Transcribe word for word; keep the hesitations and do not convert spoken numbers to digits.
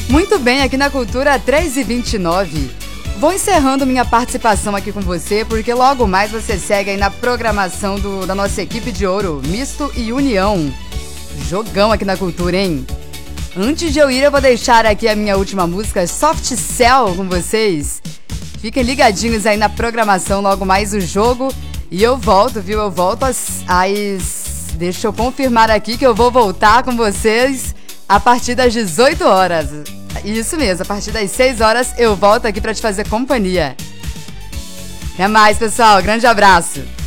Muito bem, aqui na Cultura três e vinte e nove. Vou encerrando minha participação aqui com você, porque logo mais você segue aí na programação do, da nossa equipe de ouro, Misto e União. Jogão aqui na Cultura, hein? Antes de eu ir, eu vou deixar aqui a minha última música, Soft Cell, com vocês. Fiquem ligadinhos aí na programação, logo mais o jogo. E eu volto, viu? Eu volto às... às... Deixa eu confirmar aqui que eu vou voltar com vocês a partir das dezoito horas. Isso mesmo, a partir das seis horas eu volto aqui para te fazer companhia. Até mais, pessoal. Grande abraço.